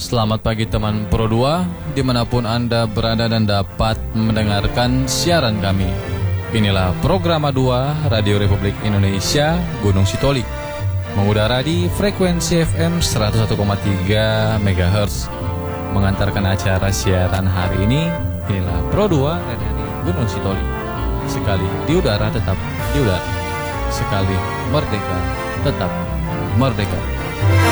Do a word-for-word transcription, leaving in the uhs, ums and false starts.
Selamat pagi teman Pro dua, dimanapun Anda berada dan dapat mendengarkan siaran kami. Inilah program dua Radio Republik Indonesia Gunung Sitoli, mengudara di frekuensi F M seratus satu koma tiga megahertz. Mengantarkan acara siaran hari ini, inilah Pro dua dari Gunung Sitoli. Sekali di udara tetap di udara, sekali merdeka tetap merdeka.